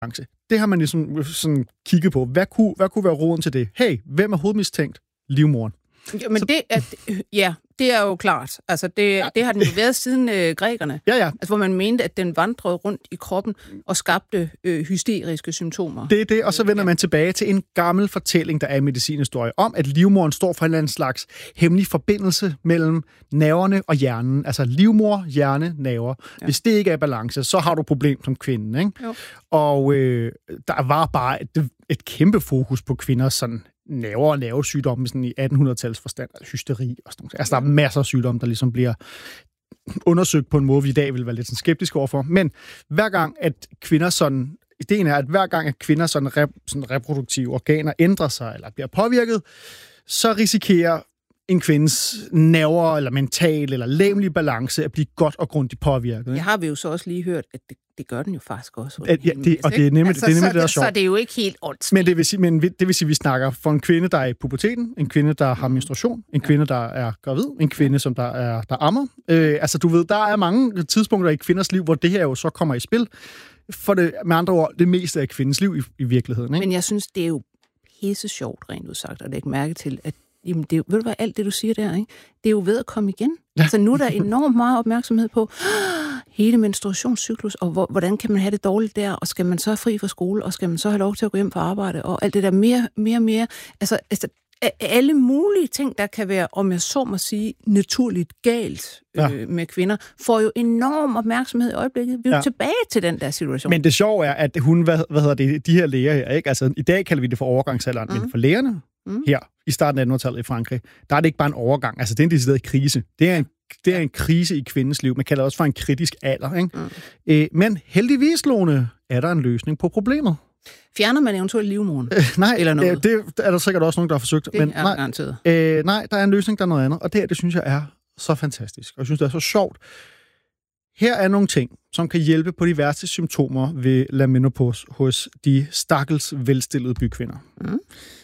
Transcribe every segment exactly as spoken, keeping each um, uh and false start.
Det har man ligesom sådan kigget på. Hvad kunne, hvad kunne være roden til det? Hey, hvem er hovedmistænkt? Livmoderen. Ja, men det er, ja, det er jo klart. Altså, det, ja. det har den jo været siden øh, grækerne. Ja, ja. Altså, hvor man mente, at den vandrede rundt i kroppen og skabte øh, hysteriske symptomer. Det er det, og så vender man tilbage til en gammel fortælling, der er i medicinhistorie, om, at livmoderen står for en eller anden slags hemmelig forbindelse mellem nerverne og hjernen. Altså livmor, hjerne, nerver. Ja. Hvis det ikke er balance, så har du problem som kvinde, ikke? Jo. Og øh, der var bare et, et kæmpe fokus på kvinders sådan nerver og nervesygdomme sådan i attenhundrede-tals forstand, hysteri og sådan noget. Altså, der er masser af sygdomme, der ligesom bliver undersøgt på en måde, vi i dag vil være lidt sådan skeptiske overfor. Men hver gang, at kvinder sådan... Ideen er, at hver gang, at kvinder sådan, rep, sådan reproduktive organer ændrer sig eller bliver påvirket, så risikerer en kvindes nerver eller mental eller legemlig balance at blive godt og grundigt påvirket. Det har vi jo så også lige hørt, at det, det gør den jo faktisk også. At, ja, det, og det er nemlig, altså, det, er nemlig så, det, der er sjovt. Så det er jo ikke helt ondt. Men det vil sige, men det vil sige, at vi snakker for en kvinde, der er i puberteten, en kvinde, der har menstruation, en kvinde, der er gravid, en kvinde, som der er der ammer. Øh, altså, du ved, der er mange tidspunkter i kvinders liv, hvor det her jo så kommer i spil. For det, med andre ord, det meste af kvindens liv i, i virkeligheden. Ikke? Men jeg synes, det er jo pisse sjovt, rent udsagt, at lægge mærke til, at jamen, det er, ved du hvad, alt det, du siger der, ikke? Det er jo ved at komme igen. Ja. Altså, nu er der enormt meget opmærksomhed på hele menstruationscyklus, og hvor, hvordan kan man have det dårligt der, og skal man så have fri fra skole, og skal man så have lov til at gå hjem på arbejde, og alt det der mere, mere, mere. Altså, altså alle mulige ting, der kan være, om jeg så må sige, naturligt galt øh, ja. med kvinder, får jo enorm opmærksomhed i øjeblikket. Vi er jo ja. tilbage til den der situation. Men det sjove er, at hun, hvad, hvad hedder det, de her læger her, ikke? Altså, i dag kalder vi det for overgangsalderen, mm. men for lægerne mm. her i starten af attenhundredetallet i Frankrig, der er det ikke bare en overgang. Altså, det er en decideret krise. Det er en Det er en krise i kvindens liv. Man kalder det også for en kritisk alder. Ikke? Mm. Æ, men heldigvis, Lone, er der en løsning på problemet. Fjerner man eventuelt livmoderen? Øh, nej, eller noget? Øh, det er der sikkert også nogen, der har forsøgt. Det men er nej, garanteret. Øh, nej, der er en løsning, der er noget andet. Og det her, det synes jeg er så fantastisk. Og jeg synes, det er så sjovt. Her er nogle ting, som kan hjælpe på de værste symptomer ved la menopause hos de stakkels velstillede bykvinder. Mm.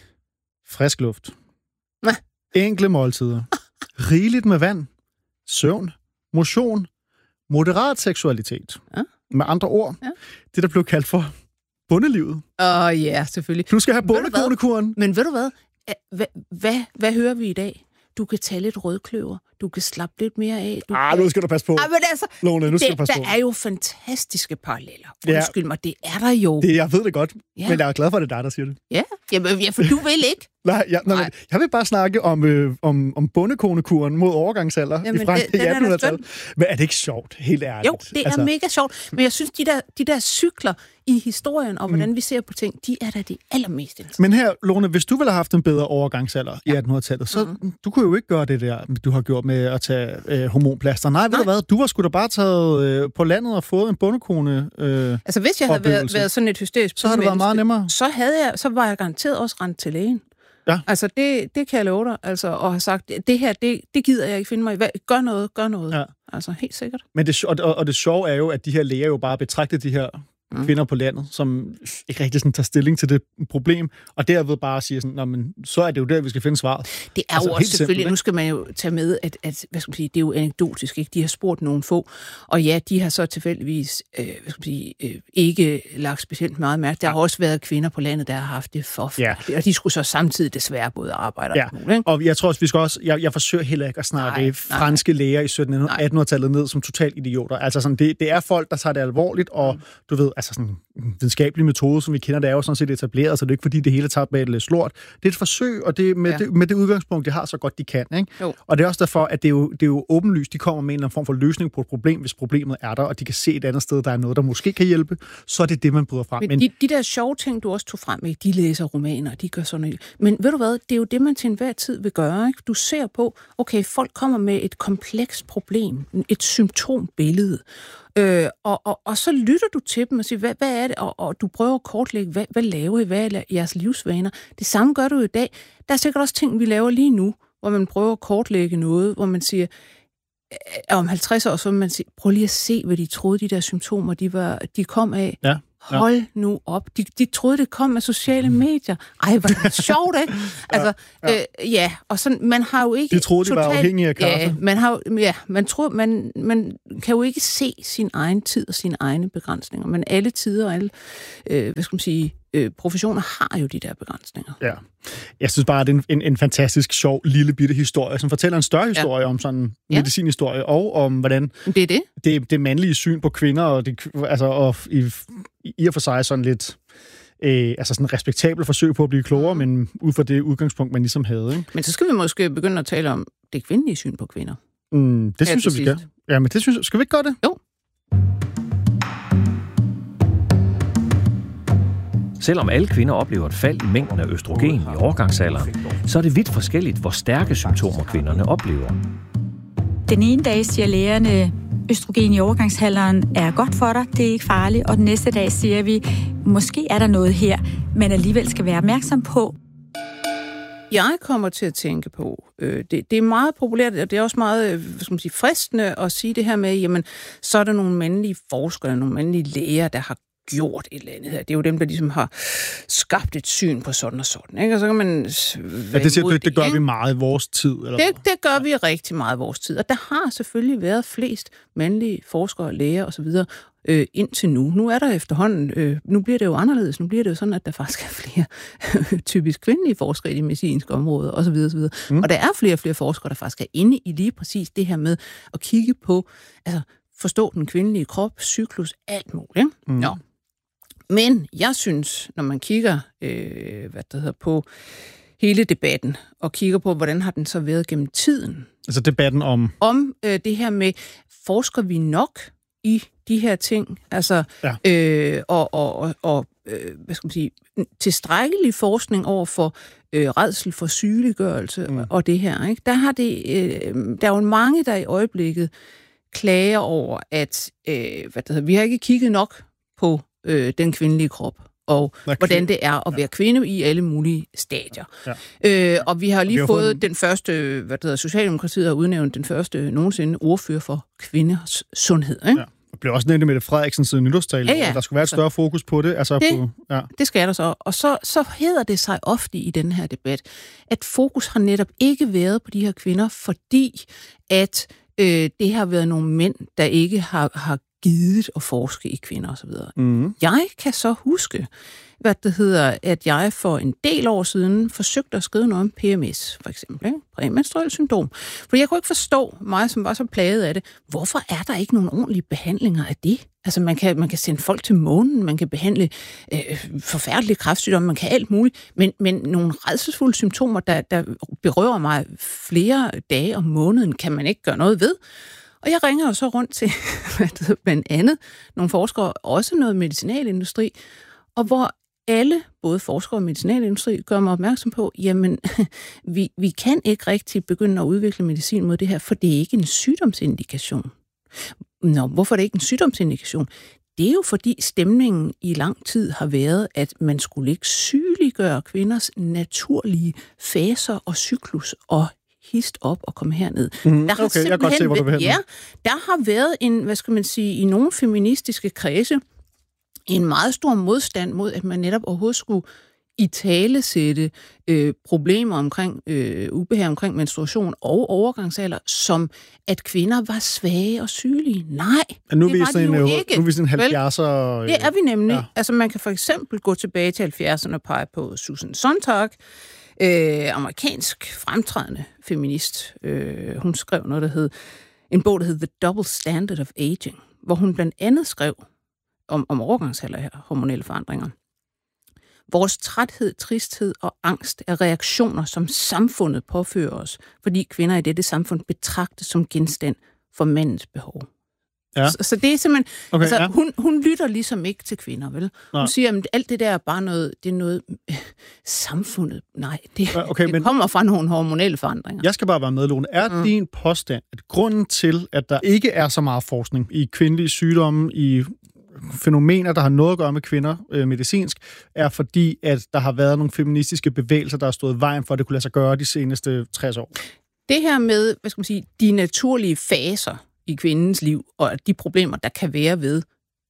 Frisk luft. Hvad? Enkle måltider. Rigeligt med vand. Søvn, motion, moderat seksualitet. Ja. Med andre ord, ja. det der blev kaldt for bondelivet. Åh oh, ja, selvfølgelig. Du skal have bondekonekuren. Men ved du hvad? Hvad, hvad? Hvad hører vi i dag? Du kan tage lidt rødkløver. Du kan slappe lidt mere af. Du ah, kan... nu skal du passe på. Ah, men altså, Lone, nu skal det, du passe der på. er jo fantastiske paralleller. Undskyld ja. mig, det er der jo. Det, jeg ved det godt, ja. men jeg er glad for, at det er dig, der siger det. Ja, Jamen, ja for du vil ikke. Nej, jeg, nej, nej. jeg vil bare snakke om, øh, om, om bondekonekuren mod overgangsalder Jamen, i Frankrig i attenhundredetallet. Men er det ikke sjovt, helt ærligt? Jo, det er altså... mega sjovt. Men jeg synes, de der, de der cykler i historien om, hvordan mm. vi ser på ting, de er da det allermest interessante. Men her, Lone, hvis du ville have haft en bedre overgangsalder ja. i attenhundredetallet, så mm-hmm. du kunne jo ikke gøre det der, du har gjort med at tage øh, hormonplaster. Nej, Nej, ved du hvad? Du var sgu da bare taget øh, på landet og fået en bondekone øh, Altså, hvis jeg havde været, været sådan et hysterisk... Så havde det været meget nemmere. Så, havde jeg, så var jeg garanteret også rendt til lægen. Ja. Altså, det, det kan jeg love dig. Altså, og have sagt, det her, det, det gider jeg ikke finde mig i. Gør noget, gør noget. Ja. Altså, helt sikkert. Men det, og, og det sjove er jo, at de her læger jo bare betragter de her mm. kvinder på landet, som ikke rigtig sådan tager stilling til det problem, og derved bare siger sådan, nå, men så er det jo der, vi skal finde svaret. Det er altså, jo også selvfølgelig, simpelt, nu skal man jo tage med, at, at hvad skal man sige, det er jo anekdotisk, ikke? De har spurgt nogle få, og ja, de har så tilfældigvis øh, hvad skal man sige, øh, ikke lagt specielt meget mærke. Der har også været kvinder på landet, der har haft det forfærdeligt, ja. og de skulle så samtidig desværre både arbejde og ja. muligt, ikke? Og jeg tror også, vi skal også, jeg, jeg forsøger heller ikke at snakke nej, franske nej. læger i syttenhundrede-attenhundredetallet ned som totalt idioter. Altså sådan, det, det er folk, der tager det alvorligt, og mm. du ved, altså sådan en videnskabelig metode, som vi kender, det er jo sådan set etableret, så det er ikke fordi, det hele tager med et slort. Det er et forsøg, og det med, ja. det, med det udgangspunkt, det har så godt de kan. Ikke? Og det er også derfor, at det er, jo, det er jo åbenlyst, de kommer med en eller anden form for løsning på et problem, hvis problemet er der, og de kan se et andet sted, der er noget, der måske kan hjælpe, så er det det, man bryder frem. Men, Men de, de der sjove ting, du også tog frem, ikke? De læser romaner, de gør sådan noget. Men ved du hvad, det er jo det, man til enhver tid vil gøre. Ikke? Du ser på, okay, folk kommer med et komplekst problem, et symptombillede, Øh, og, og, og så lytter du til dem og siger, hvad, hvad er det? Og, og du prøver at kortlægge, hvad, hvad laver I? Hvad er jeres livsvaner? Det samme gør du i dag. Der er sikkert også ting, vi laver lige nu, hvor man prøver at kortlægge noget, hvor man siger, om halvtreds år, så man siger, prøv lige at se, hvad de troede, de der symptomer, de, var, de kom af. Ja. Hold ja. nu op. De, de troede, det kom med sociale medier. Ej, hvor er det sjovt, ikke? Altså, ja, ja. Øh, ja, og sådan, man har jo ikke... De troede, totalt, de var afhængige af kaffe. Ja, man, har, ja, man, tror, man, man kan jo ikke se sin egen tid og sine egne begrænsninger, men alle tider og alle, øh, hvad skal man sige, øh, professioner har jo de der begrænsninger. Ja. Jeg synes bare, at det er en, en, en fantastisk, sjov, lille bitte historie, som fortæller en større historie ja. om sådan en ja. medicinhistorie, og om hvordan... Det er det. Det, det mandlige syn på kvinder, og, det, altså, og i, i og for sig sådan lidt... Øh, altså sådan en respektabel forsøg på at blive klogere, mm. men ud fra det udgangspunkt, man ligesom havde. Ikke? Men så skal vi måske begynde at tale om det kvindelige syn på kvinder. Mm, det synes jeg, vi skal. Ja, men det synes jeg... Skal vi ikke gøre det? Jo. Selvom alle kvinder oplever et fald i mængden af østrogen i overgangsalderen, så er det vidt forskelligt, hvor stærke symptomer kvinderne oplever. Den ene dag siger lægerne, østrogen i overgangsalderen er godt for dig, det er ikke farligt, og den næste dag siger vi, måske er der noget her, men alligevel skal være opmærksom på. Jeg kommer til at tænke på, øh, det, det er meget populært, og det er også meget hvad skal man sige, fristende at sige det her med, jamen, så er der nogle mandlige forskere, nogle mandlige læger, der har gjort et eller andet her. Det er jo dem, der ligesom har skabt et syn på sådan og sådan. Ikke? Og så kan man... Ja, det, siger, det, det gør ikke? vi meget i vores tid. Eller det, det gør vi rigtig meget i vores tid. Og der har selvfølgelig været flest mandlige forskere, læger osv. Øh, indtil nu. Nu er der efterhånden... Øh, nu bliver det jo anderledes. Nu bliver det jo sådan, at der faktisk er flere typisk kvindelige forskere i det medicinske område osv. osv. Mm. Og der er flere og flere forskere, der faktisk er inde i lige præcis det her med at kigge på... altså forstå den kvindelige krop, cyklus, alt muligt. Mm. Ja. Men jeg synes, når man kigger øh, hvad det hedder, på hele debatten, og kigger på, hvordan har den så været gennem tiden. Altså debatten om? Om øh, det her med, forsker vi nok i de her ting? Altså, ja. øh, og, og, og øh, hvad skal man sige, tilstrækkelig forskning over for øh, rædsel for sygeliggørelse mm. og det her. Ikke? Der, har det, øh, der er jo mange, der i øjeblikket klager over, at øh, hvad det hedder, vi har ikke kigget nok på øh, den kvindelige krop, og hvordan det er at være kvinde i alle mulige stadier. Ja. Øh, og vi har lige vi har fået, fået den første, hvad det hedder, Socialdemokratiet har udnævnt den første nogensinde ordfører for kvinders sundhed. Ikke? Ja. Det blev også nævnt med Mette Frederiksen siden nytårstale, ja, ja. Der skulle være et større fokus på det. Altså det, på, ja. det skal der så. Og så, så hedder det sig ofte i den her debat, at fokus har netop ikke været på de her kvinder, fordi at øh, det har været nogle mænd, der ikke har, har givet at forske i kvinder osv. Mm. Jeg kan så huske, hvad det hedder, at jeg for en del år siden forsøgte at skrive noget om P M S, for eksempel, ikke? Præmenstruelt syndrom. For jeg kunne ikke forstå mig, som var så plaget af det. Hvorfor er der ikke nogen ordentlige behandlinger af det? Altså, man kan, man kan sende folk til månen, man kan behandle øh, forfærdelige kræftsygdomme, man kan alt muligt, men, men nogle rædselsfulde symptomer, der, der berører mig flere dage om måneden, kan man ikke gøre noget ved. Og jeg ringer jo så rundt til blandt andet nogle forskere, også noget medicinalindustri, og hvor alle, både forskere og medicinalindustri, gør mig opmærksom på, jamen, vi, vi kan ikke rigtig begynde at udvikle medicin mod det her, for det er ikke en sygdomsindikation. Nå, hvorfor er det ikke en sygdomsindikation? Det er jo fordi stemningen i lang tid har været, at man skulle ikke sygeliggøre kvinders naturlige faser og cyklus og hist op og komme herned. Mm, der har okay, jeg kan godt se, hvor du vil hen. Ja, der har været en, hvad skal man sige, i nogle feministiske kredse, en meget stor modstand mod, at man netop overhovedet skulle italesætte øh, problemer omkring øh, ubehag omkring menstruation og overgangsalder, som at kvinder var svage og sygelige. Nej, ja, nu det var de jo en, ikke. Nu er vi sådan halvfjerdser... Det er vi nemlig. Ja. Altså man kan for eksempel gå tilbage til halvfjerdserne og pege på Susan Sontag, øh, amerikansk fremtrædende feminist. Øh, hun skrev noget, der hed, en bog, der hed The Double Standard of Aging, hvor hun blandt andet skrev om, om overgangsalder her, hormonelle forandringer. Vores træthed, tristhed og angst er reaktioner, som samfundet påfører os, fordi kvinder i dette samfund betragtes som genstand for mandens behov. Ja. Så, så det er simpelthen... Okay, altså, ja. hun, hun lytter ligesom ikke til kvinder, vel? Hun ja. siger, at alt det der er bare noget... Det er noget... Øh, samfundet... Nej, det, okay, det men kommer fra nogle hormonelle forandringer. Jeg skal bare være med, Lone. Er mm. din påstand, at grunden til, at der ikke er så meget forskning i kvindelige sygdomme, i fænomener, der har noget at gøre med kvinder øh, medicinsk, er fordi, at der har været nogle feministiske bevægelser, der har stået vejen for, at det kunne lade sig gøre de seneste tres år? Det her med, hvad skal man sige, de naturlige faser i kvindens liv, og de problemer, der kan være ved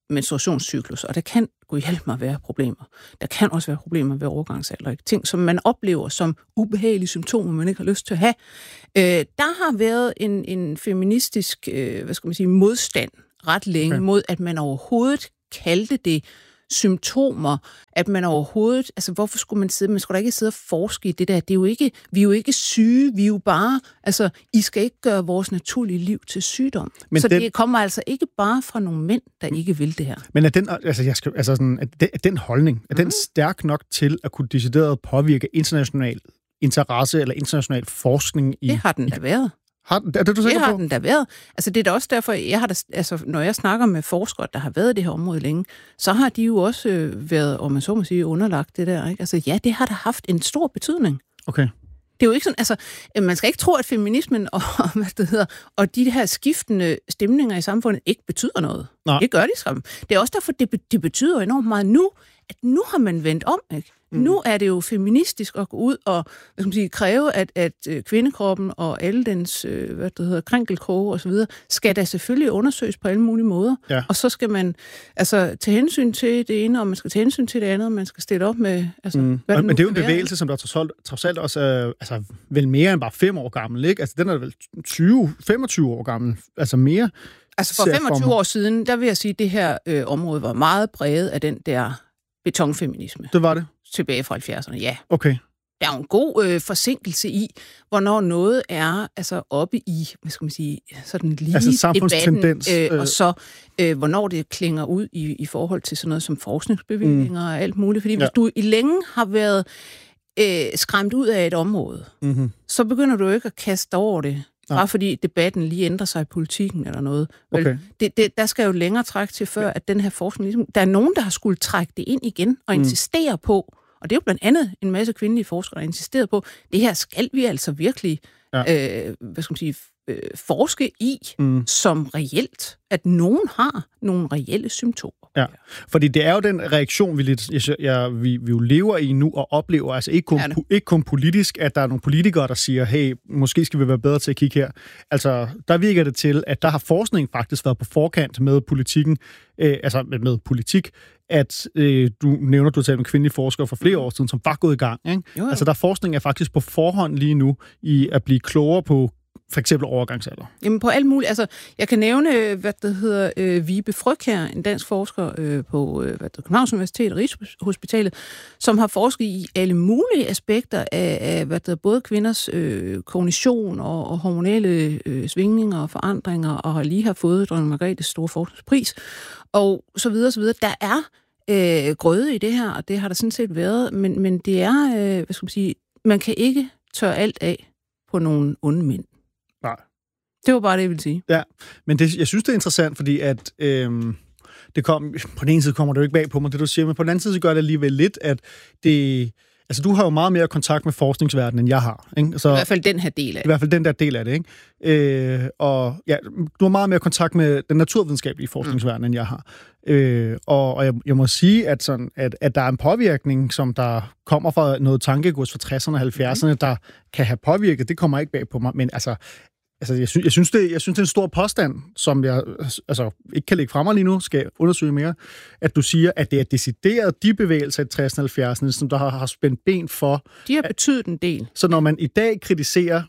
menstruationscyklus, og der kan gud hjælpe mig være problemer. Der kan også være problemer ved overgangsalder. Ikke? Ting, som man oplever som ubehagelige symptomer, man ikke har lyst til at have. Øh, der har været en, en feministisk øh, hvad skal man sige, modstand ret længe okay. mod, at man overhovedet kaldte det symptomer, at man overhovedet, altså hvorfor skulle man sidde, man skulle da ikke sidde og forske i det der, det er jo ikke, vi er jo ikke syge, vi er jo bare, altså, I skal ikke gøre vores naturlige liv til sygdom. Men så den, det kommer altså ikke bare fra nogle mænd, der ikke vil det her. Men er den, altså, jeg skal, altså sådan, er den, er den holdning, er mm. den stærk nok til at kunne decideret påvirke international interesse eller international forskning i... Det har den da været. Har, er det, du det har på? Den da været. Altså, det er da også derfor, jeg har da, altså, når jeg snakker med forskere, der har været i det her område længe, så har de jo også øh, været, om man så må sige, underlagt det der. Ikke? Altså, ja, det har da haft en stor betydning. Okay. Det er jo ikke sådan, altså, man skal ikke tro, at feminismen og, hvad det hedder, og de her skiftende stemninger i samfundet ikke betyder noget. Nej. Det gør de sammen. Det er også derfor, det, det betyder enormt meget nu, at nu har man vendt om, ikke? Mm. Nu er det jo feministisk at gå ud og hvad skal man sige, kræve, at, at kvindekroppen og alle dens hvad det hedder, krænkelkroge og så videre, skal da selvfølgelig undersøges på alle mulige måder. Ja. Og så skal man altså tage hensyn til det ene, og man skal tage hensyn til det andet, og man skal stille op med... Altså, mm. hvad det Men det er jo en bevægelse, være. Som der trods alt også er altså, vel mere end bare fem år gammel, ikke? Altså den er vel tyve femogtyve år gammel, altså mere... Altså for femogtyve år siden, der vil jeg sige, at det her øh, område var meget præget af den der betonfeminisme. Det var det? Tilbage fra halvfjerdserne, ja. Okay. Der er jo en god øh, forsinkelse i, hvornår noget er altså oppe i, hvad skal man sige, sådan lige altså debatten, øh, og så øh, hvornår det klinger ud i, i forhold til sådan noget som forskningsbevillinger mm. og alt muligt. Fordi ja. Hvis du i længe har været øh, skræmt ud af et område, mm-hmm. så begynder du jo ikke at kaste over det. Bare ja. Fordi debatten lige ændrer sig i politikken eller noget. Vel, okay. det, det, der skal jo længere træk til, før at den her forskning... Ligesom, der er nogen, der har skulle trække det ind igen og mm. insistere på, og det er jo blandt andet en masse kvindelige forskere, der har insisteret på, det her skal vi altså virkelig ja. øh, hvad skal man sige, øh, forske i mm. som reelt, at nogen har nogle reelle symptomer. Ja, fordi det er jo den reaktion, vi, lidt, jeg, jeg, vi, vi jo lever i nu og oplever, altså ikke kun, ikke kun politisk, at der er nogle politikere, der siger, hey, måske skal vi være bedre til at kigge her. Altså, der virker det til, at der har forskning faktisk været på forkant med politikken, øh, altså med, med politik, at øh, du nævner, du har talt med kvindelige forskere for flere år siden, som var gået i gang. Ikke? Jo, jo. Altså, der forskning er faktisk på forhånd lige nu i at blive klogere på for eksempel overgangsalder. Jamen på alt muligt. Altså, jeg kan nævne, hvad det hedder, øh, Vibe Fryg her, en dansk forsker øh, på øh, hvad det, Københavns Universitet og Rigshospitalet, som har forsket i alle mulige aspekter af, af hvad det, både kvinders øh, kognition og, og hormonelle øh, svingninger og forandringer, og har lige har fået dronning Margrethes store forskningspris, og så videre, så videre. Der er øh, grøde i det her, og det har der sådan set været, men, men det er, øh, hvad skal man sige, man kan ikke tørre alt af på nogle onde mænd. Nej. Det var bare det, jeg ville sige. Ja, men det, jeg synes, det er interessant, fordi at øhm, det kom, på den ene side kommer det jo ikke bag på mig, det du siger, men på den anden side så gør det alligevel lidt, at det... Altså, du har jo meget mere kontakt med forskningsverdenen, end jeg har. Ikke? Så, I hvert fald den her del af det. I hvert fald den der del af det, ikke? Øh, og ja, du har meget mere kontakt med den naturvidenskabelige forskningsverden, mm. end jeg har. Øh, og og jeg, jeg må sige, at, sådan, at, at der er en påvirkning, som der kommer fra noget tankegods fra tresserne og halvfjerdserne, mm. der kan have påvirket. Det kommer ikke bag på mig, men altså... Altså, jeg synes, jeg, synes det, jeg synes, det er en stor påstand, som jeg altså, ikke kan lægge frem mig lige nu, skal jeg undersøge mere, at du siger, at det er decideret de bevægelser i tresserne og halvfjerdserne, som der har, har spændt ben for... De har betydet en del. Så når man i dag kritiserer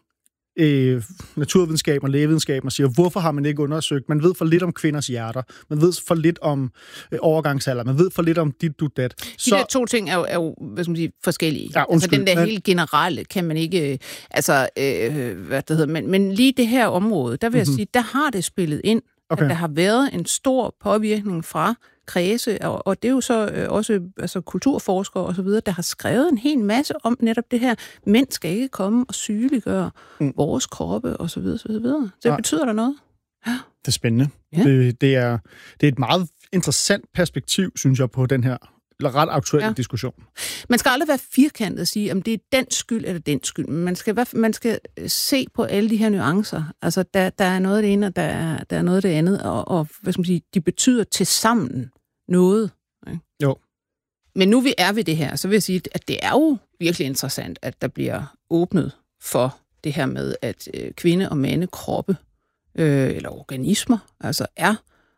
øh, naturvidenskab og lægevidenskab og siger, hvorfor har man ikke undersøgt? Man ved for lidt om kvinders hjerter, man ved for lidt om øh, overgangsalder, man ved for lidt om dit, du, dat. De så, der to ting er jo, er jo hvad skal man sige, forskellige. Ja, altså den der men, helt generelle kan man ikke... Altså, øh, hvad det hedder, men, men lige det her område, der vil mm-hmm. jeg sige, der har det spillet ind, okay. at der har været en stor påvirkning fra kredse, og, og det er jo så øh, også altså, kulturforskere og så videre, der har skrevet en hel masse om netop det her. Mænd skal ikke komme og sygeliggøre mm. vores kroppe og så videre, så videre. Så det betyder der noget. Ja. Det er spændende. Ja. Det, det, er, det er et meget interessant perspektiv, synes jeg, på den her ret aktuelle ja. diskussion. Man skal aldrig være firkantet og sige, om det er den skyld eller den skyld. Man skal, man skal se på alle de her nuancer. Altså, der, der er noget af det ene, og der er, der er noget af det andet, og, og hvad skal man sige, de betyder tilsammen noget. Ikke? Jo. Men nu vi er ved det her, så vil jeg sige, at det er jo virkelig interessant, at der bliver åbnet for det her med, at øh, kvinde- og mandekroppe, øh, eller organismer, altså er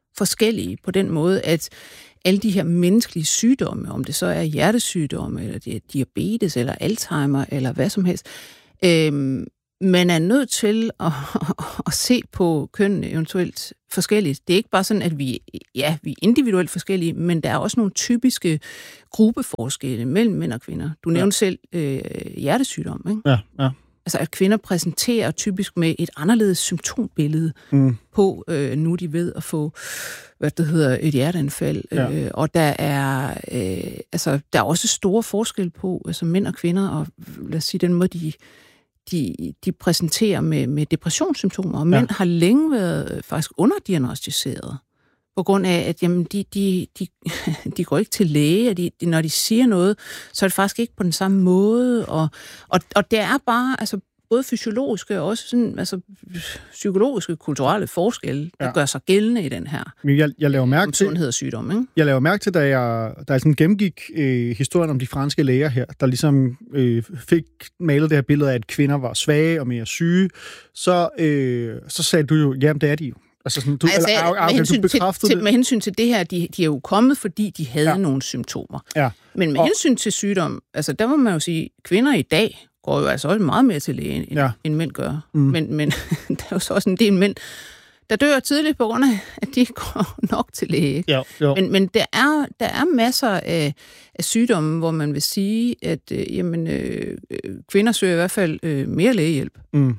forskellige på den måde, at alle de her menneskelige sygdomme, om det så er hjertesygdomme, eller det er diabetes, eller Alzheimer, eller hvad som helst, øhm, man er nødt til at, at se på kønnene eventuelt forskelligt. Det er ikke bare sådan, at vi, ja, vi er individuelt forskellige, men der er også nogle typiske gruppeforskelle mellem mænd og kvinder. Du nævnte ja. selv øh, hjertesygdom, ikke? Ja, ja. Altså, at kvinder præsenterer typisk med et anderledes symptombillede mm. på, øh, nu de ved at få, hvad det hedder, et hjerteanfald. Ja. Øh, og der er, øh, altså, der er også store forskel på altså mænd og kvinder, og lad os sige, den måde, de, de, de præsenterer med, med depressionssymptomer. Og mænd ja. har længe været faktisk underdiagnostiseret, på grund af, at jamen, de, de, de, de går ikke til læge, og de, de, når de siger noget, så er det faktisk ikke på den samme måde. Og, og, og det er bare altså, både fysiologiske og også sådan, altså, psykologiske, kulturelle forskelle, der ja. gør sig gældende i den her jeg, jeg laver mærke til, sundhed og sygdom. Ikke? Jeg laver mærke til, da jeg, da jeg sådan gennemgik øh, historien om de franske læger her, der ligesom øh, fik malet det her billede af, at kvinder var svage og mere syge, så, øh, så sagde du jo, jamen det er de jo. Altså sådan, du, altså, eller, af, af, med, hensyn du til, til, med hensyn til det her, de, de er jo kommet, fordi de havde ja. nogle symptomer. Ja. Men med og, hensyn til sygdom, altså der må man jo sige, kvinder i dag går jo altså også meget mere til læge, end, ja. end mænd gør. Mm. Men, men der er jo så også en del mænd, der dør tidligt på grund af, at de ikke går nok til læge. Jo, jo. Men, men der, er, der er masser af, af sygdomme, hvor man vil sige, at øh, jamen, øh, kvinder søger i hvert fald øh, mere lægehjælp. Mm.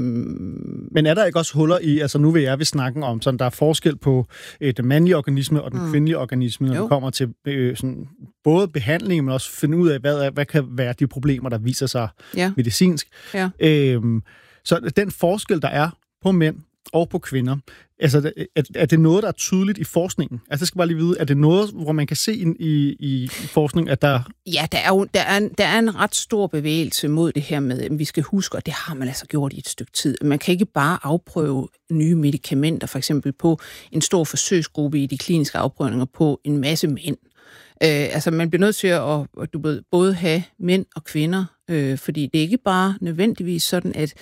Øhm, men er der ikke også huller i, altså nu vil jeg vil snakke om, sådan der er forskel på øh, den mandlige organisme og den mm. kvindelige organisme, når jo. det kommer til øh, sådan, både behandling, men også finde ud af, hvad, hvad kan være de problemer, der viser sig ja. medicinsk. Ja. Øhm, så den forskel, der er på mænd og på kvinder. Altså, er, er det noget, der er tydeligt i forskningen? Altså, jeg skal bare lige vide, er det noget, hvor man kan se i, i, i forskning, at der... Ja, der er jo der er, der er en ret stor bevægelse mod det her med, at vi skal huske, og det har man altså gjort i et stykke tid. Man kan ikke bare afprøve nye medicamenter, for eksempel på en stor forsøgsgruppe i de kliniske afprøvninger på en masse mænd. Øh, altså, man bliver nødt til at, at du ved, både have mænd og kvinder, øh, fordi det er ikke bare nødvendigvis sådan, at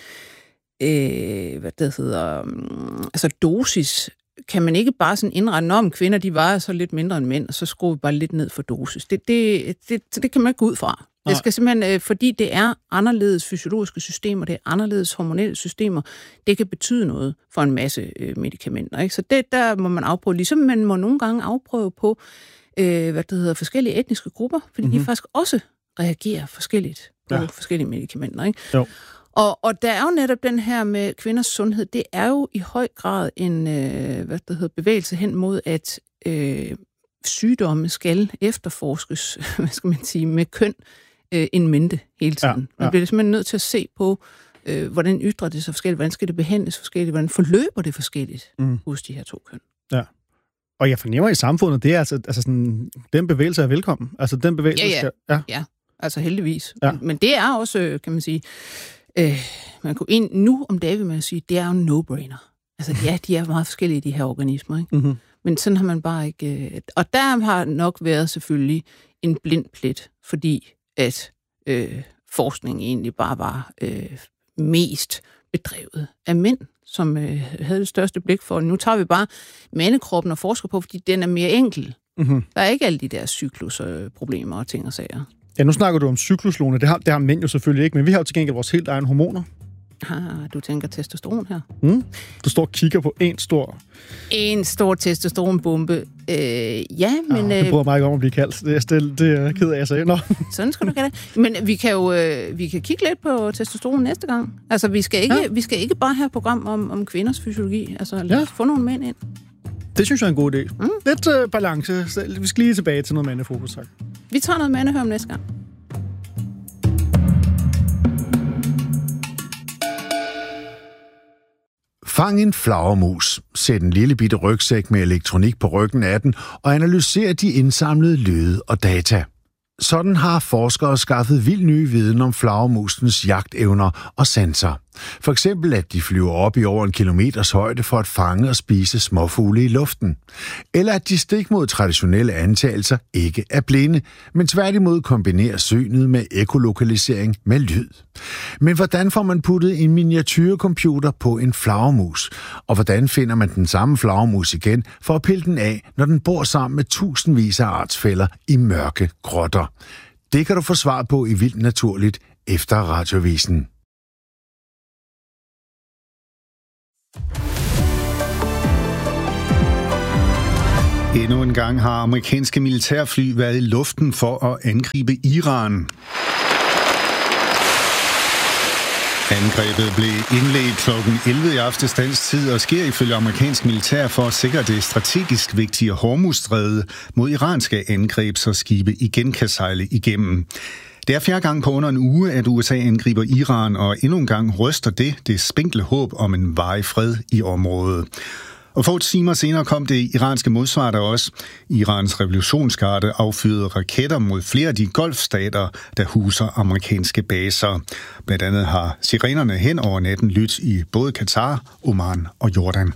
Øh, hvad det hedder, altså dosis, kan man ikke bare sådan indrette, når om kvinder, de vejer så lidt mindre end mænd, og så skruer vi bare lidt ned for dosis. Det, det, det, det kan man ikke gå ud fra. Det skal simpelthen, fordi det er anderledes fysiologiske systemer, det er anderledes hormonelle systemer, det kan betyde noget for en masse øh, medicamenter. Ikke? Så det, der må man afprøve, ligesom man må nogle gange afprøve på, øh, hvad det hedder, forskellige etniske grupper, fordi mm-hmm. de faktisk også reagerer forskelligt på ja. forskellige medicamenter. Ikke? Jo. Og, og der er jo netop den her med kvinders sundhed, det er jo i høj grad en øh, hvad det hedder, bevægelse hen mod, at øh, sygdomme skal efterforskes, hvad skal man sige, med køn øh, en mente hele tiden. Ja, ja. Man bliver simpelthen nødt til at se på, øh, hvordan ytrer det sig forskelligt, hvordan skal det behandles forskelligt, hvordan forløber det forskelligt mm. hos de her to køn. Ja. Og jeg fornemmer i samfundet, det er altså, altså sådan, den bevægelse er velkommen. Altså den bevægelse ja, ja. skal... Ja, ja. Altså heldigvis. Ja. Men det er også, kan man sige... Øh, man kunne en, nu om dagen vil man sige, det er jo en no-brainer. Altså ja, de er meget forskellige, de her organismer, ikke? Mm-hmm. Men sådan har man bare ikke... Øh, og der har nok været selvfølgelig en blind plet, fordi at øh, forskningen egentlig bare var øh, mest bedrevet af mænd, som øh, havde det største blik for. Nu tager vi bare mandekroppen og forsker på, fordi den er mere enkel. Mm-hmm. Der er ikke alle de der cyklusproblemer og ting og sager. Ja, nu snakker du om cykluslone. Det har, det har mænd jo selvfølgelig ikke, men vi har jo til gengæld vores helt egen hormoner. Ah, du tænker testosteron her? Mm. Du står og kigger på en stor... En stor testosteronbombe. Øh, ja, men... Ja, det bryder mig ikke om at blive kaldt. Det er, stille, det er ked af, jeg sagde. Nå. Sådan skal du gøre det. Men vi kan jo øh, vi kan kigge lidt på testosteron næste gang. Altså, vi skal ikke, ja. vi skal ikke bare have et program om, om kvinders fysiologi. Altså, lad os ja. få nogle mænd ind. Det synes jeg er en god idé. Mm. Lidt uh, balance. Vi skal lige tilbage til noget mandefokus, tak. Vi tager noget mandehør om næste gang. Fang en flagermus, sæt en lille bitte rygsæk med elektronik på ryggen af den og analyser de indsamlede lyde og data. Sådan har forskere skaffet vild ny viden om flagermusens jagtevner og sanser. For eksempel, at de flyver op i over en kilometers højde for at fange og spise småfugle i luften. Eller at de stik mod traditionelle antagelser ikke er blinde, men tværtimod kombinerer synet med ekolokalisering med lyd. Men hvordan får man puttet en miniatyrcomputer på en flagermus? Og hvordan finder man den samme flagermus igen for at pille den af, når den bor sammen med tusindvis af artsfæller i mørke grotter? Det kan du få svar på i Vildt Naturligt efter Radiovisen. Endnu en gang har amerikanske militærfly været i luften for at angribe Iran. Angrebet blev indledt klokken elleve i aftes dansk tid og sker ifølge amerikansk militær for at sikre det strategisk vigtige Hormuzstræde mod iranske angreb, så skibe igen kan sejle igennem. Det er fjerde gang på under en uge, at U S A angriber Iran, og endnu en gang ryster det det spinkle håb om en varig fred i området. Og få timer senere kom det iranske modsvar der også. Irans revolutionsgarde affyrede raketter mod flere af de golfstater, der huser amerikanske baser. Blandt andet har sirenerne hen over natten lyttet i både Katar, Oman og Jordan.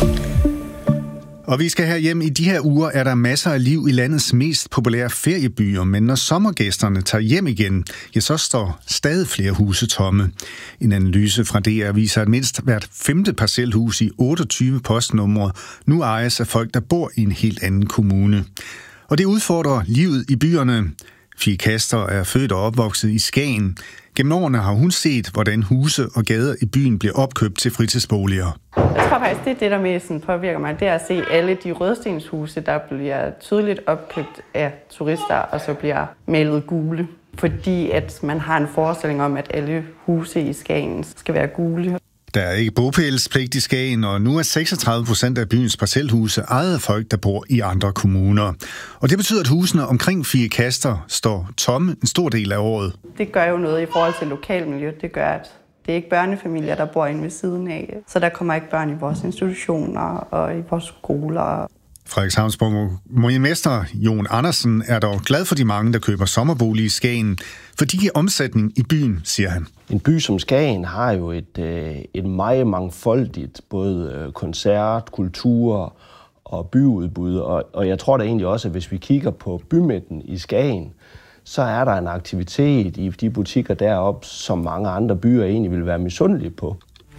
Og vi skal herhjem. I de her uger er der masser af liv i landets mest populære feriebyer, men når sommergæsterne tager hjem igen, ja, så står stadig flere huse tomme. En analyse fra D R viser, at mindst hvert femte parcelhus i otteogtyve postnumre nu ejes af folk, der bor i en helt anden kommune. Og det udfordrer livet i byerne. Fie Kaster er født og opvokset i Skagen. Gennem årene har hun set, hvordan huse og gader i byen bliver opkøbt til fritidsboliger. Jeg tror faktisk, det er det, der mest påvirker mig. Det er at se alle de rødstenshuse, der bliver tydeligt opkøbt af turister, og så bliver malet gule. Fordi at man har en forestilling om, at alle huse i Skagen skal være gule. Der er ikke bopælspligt i Skagen, og nu er seksogtredive procent af byens parcelhuse ejet af folk, der bor i andre kommuner. Og det betyder, at husene omkring Fie Kaster står tomme en stor del af året. Det gør jo noget i forhold til lokalmiljøet. Det gør, at det er ikke børnefamilier, der bor inde ved siden af. Så der kommer ikke børn i vores institutioner og i vores skoler. Frederikshavns borgmester Jon Andersen er dog glad for de mange, der køber sommerbolig i Skagen, for de giver omsætning i byen, siger han. En by som Skagen har jo et, et meget mangfoldigt både koncert, kultur og byudbud, og, og jeg tror da egentlig også, at hvis vi kigger på bymidten i Skagen, så er der en aktivitet i de butikker deroppe, som mange andre byer egentlig vil være misundelige på.